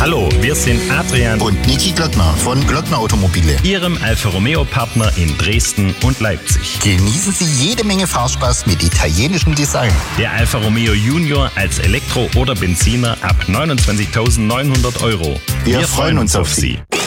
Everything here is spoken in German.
Hallo, wir sind Adrian und Niki Glöckner von Glöckner Automobile, Ihrem Alfa Romeo Partner in Dresden und Leipzig. Genießen Sie jede Menge Fahrspaß mit italienischem Design. Der Alfa Romeo Junior als Elektro oder Benziner ab 29.900 €. Wir freuen uns auf Sie.